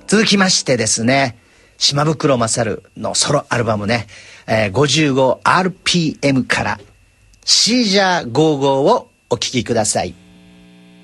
続きましてですね、島袋勝のソロアルバムね、55RPM からシージャー55をお聴きください。